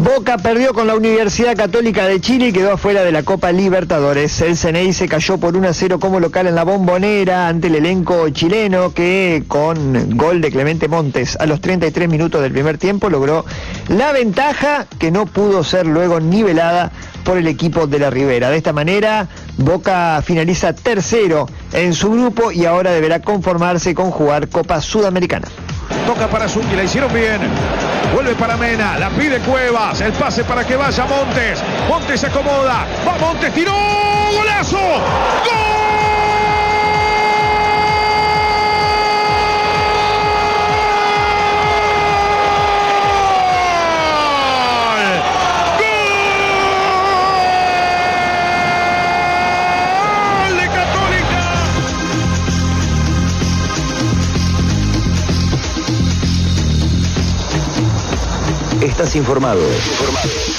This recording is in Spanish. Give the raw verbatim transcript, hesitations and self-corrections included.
Boca perdió con la Universidad Católica de Chile y quedó afuera de la Copa Libertadores. El Ceney se cayó por uno a cero como local en la Bombonera ante el elenco chileno que con gol de Clemente Montes a los treinta y tres minutos del primer tiempo logró la ventaja que no pudo ser luego nivelada por el equipo de la Ribera. De esta manera, Boca finaliza tercero en su grupo y ahora deberá conformarse con jugar Copa Sudamericana. Toca para Zungi, la hicieron bien. Vuelve para Mena, la pide Cuevas. El pase para que vaya Montes. Montes se acomoda. Va Montes, tiró. ¡Golazo! ¡Gol! Estás informado. informado.